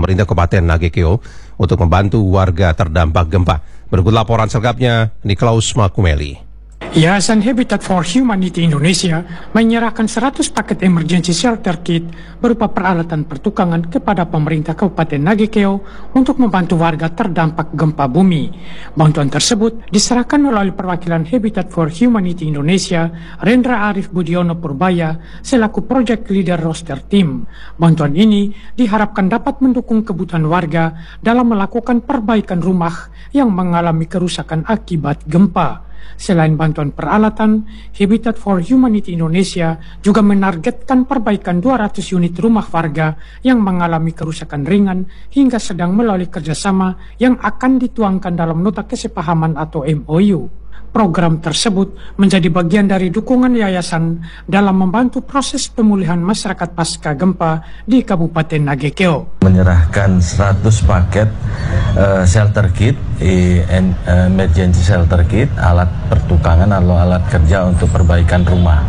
pemerintah Kabupaten Nagekeo untuk membantu warga terdampak gempa. Berikut laporan selengkapnya Niklaus Makumeli. Yayasan Habitat for Humanity Indonesia menyerahkan 100 paket emergency shelter kit berupa peralatan pertukangan kepada pemerintah Kabupaten Nagekeo untuk membantu warga terdampak gempa bumi. Bantuan tersebut diserahkan melalui perwakilan Habitat for Humanity Indonesia, Rendra Arif Budiono Purbaya, selaku Project Leader Roster Team. Bantuan ini diharapkan dapat mendukung kebutuhan warga dalam melakukan perbaikan rumah yang mengalami kerusakan akibat gempa. Selain bantuan peralatan, Habitat for Humanity Indonesia juga menargetkan perbaikan 200 unit rumah warga yang mengalami kerusakan ringan hingga sedang melalui kerjasama yang akan dituangkan dalam nota kesepahaman atau MOU. Program tersebut menjadi bagian dari dukungan yayasan dalam membantu proses pemulihan masyarakat pasca gempa di Kabupaten Nagekeo. Menyerahkan 100 paket shelter kit, emergency shelter kit, alat pertukangan atau alat kerja untuk perbaikan rumah.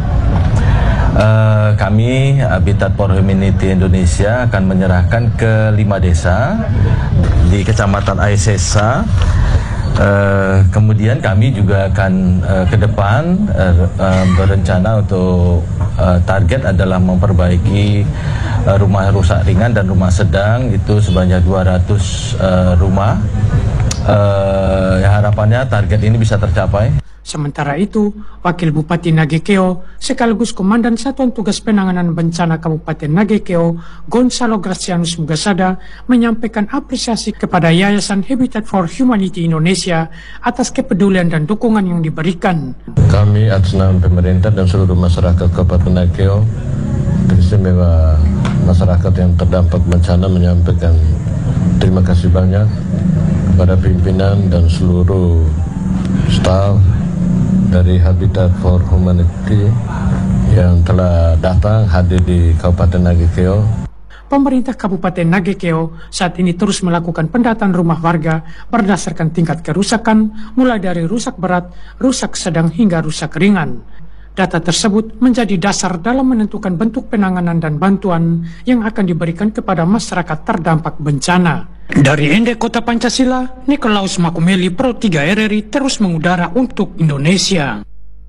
Kami Habitat for Humanity Indonesia akan menyerahkan ke 5 desa di Kecamatan Aisesa. Kemudian kami juga akan ke depan berencana untuk target adalah memperbaiki rumah rusak ringan dan rumah sedang itu sebanyak 200 rumah. Harapannya target ini bisa tercapai. Sementara itu, Wakil Bupati Nagekeo sekaligus Komandan Satuan Tugas Penanganan Bencana Kabupaten Nagekeo, Gonzalo Gracianus Mugasada, menyampaikan apresiasi kepada Yayasan Habitat for Humanity Indonesia atas kepedulian dan dukungan yang diberikan. Kami atas nama pemerintah dan seluruh masyarakat Kabupaten Nagekeo, teristimewa masyarakat yang terdampak bencana, menyampaikan terima kasih banyak kepada pimpinan dan seluruh staf dari Habitat for Humanity yang telah datang hadir di Kabupaten Nagekeo. Pemerintah Kabupaten Nagekeo saat ini terus melakukan pendataan rumah warga berdasarkan tingkat kerusakan, mulai dari rusak berat, rusak sedang hingga rusak ringan. Data tersebut menjadi dasar dalam menentukan bentuk penanganan dan bantuan yang akan diberikan kepada masyarakat terdampak bencana. Dari Ende Kota Pancasila, Niklaus Makumeli, Pro 3 RRI terus mengudara untuk Indonesia.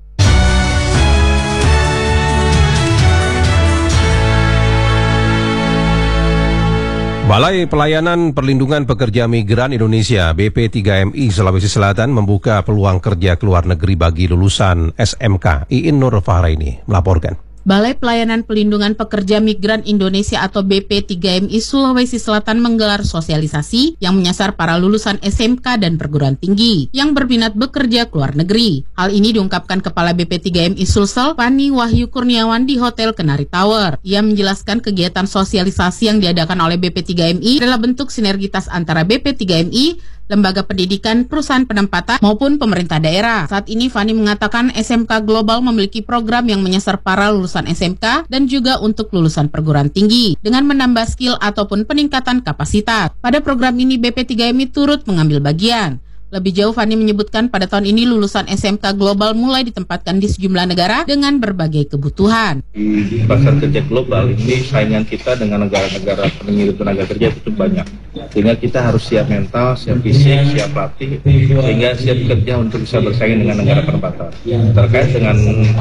Balai Pelayanan Perlindungan Pekerja Migran Indonesia BP3MI Sulawesi Selatan membuka peluang kerja ke luar negeri bagi lulusan SMK. Iin Nur Fahraini melaporkan. Balai Pelayanan Pelindungan Pekerja Migran Indonesia atau BP3MI Sulawesi Selatan menggelar sosialisasi yang menyasar para lulusan SMK dan perguruan tinggi yang berminat bekerja ke luar negeri. Hal ini diungkapkan Kepala BP3MI Sulsel, Fani Wahyu Kurniawan di Hotel Kenari Tower. Ia menjelaskan kegiatan sosialisasi yang diadakan oleh BP3MI adalah bentuk sinergitas antara BP3MI, lembaga pendidikan, perusahaan penempatan, maupun pemerintah daerah. Saat ini Fani mengatakan SMK Global memiliki program yang menyasar para lulusan SMK dan juga untuk lulusan perguruan tinggi dengan menambah skill ataupun peningkatan kapasitas. Pada program ini BP3MI turut mengambil bagian. Lebih jauh, Fani menyebutkan pada tahun ini lulusan SMK Global mulai ditempatkan di sejumlah negara dengan berbagai kebutuhan. Di pasar kerja global ini saingan kita dengan negara-negara pengirim tenaga kerja itu banyak. Sehingga kita harus siap mental, siap fisik, siap latih, sehingga siap kerja untuk bisa bersaing dengan negara penerbangan. Terkait dengan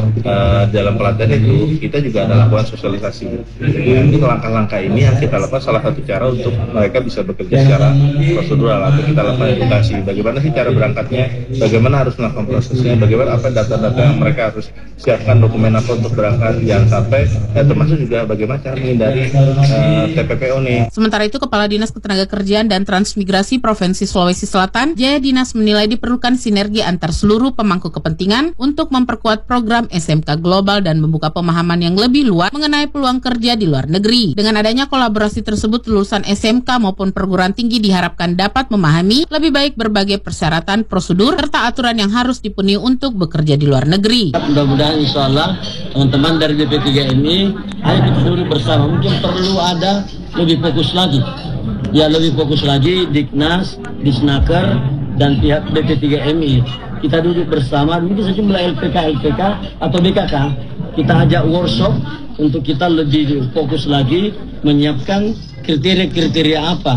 dalam pelatihan itu, kita juga ada lakukan sosialisasi. Ini langkah-langkah ini yang kita lakukan salah satu cara untuk mereka bisa bekerja secara prosedural atau kita lakukan edukasi. Bagaimana sih cara berangkatnya, bagaimana harus melakukan prosesnya, bagaimana apa data-data yang mereka harus siapkan, dokumen apa untuk berangkat, jangan sampai termasuk juga bagaimana cara menghindari TPPO nih. Sementara itu, Kepala Dinas Ketenagakerjaan dan Transmigrasi Provinsi Sulawesi Selatan, Jaya Dinas, menilai diperlukan sinergi antar seluruh pemangku kepentingan untuk memperkuat program SMK Global dan membuka pemahaman yang lebih luas mengenai peluang kerja di luar negeri. Dengan adanya kolaborasi tersebut, lulusan SMK maupun perguruan tinggi diharapkan dapat memahami lebih baik berbagai persyaratan, prosedur, serta aturan yang harus dipenuhi untuk bekerja di luar negeri. Mudah-mudahan insya Allah teman-teman dari BP3MI, ayo kita duduk bersama, mungkin perlu ada lebih fokus lagi. Ya, lebih fokus lagi Diknas, Disnaker, dan pihak BP3MI. Kita duduk bersama, mungkin sejumlah LPK atau BKK, kita ajak workshop untuk kita lebih fokus lagi menyiapkan kriteria-kriteria apa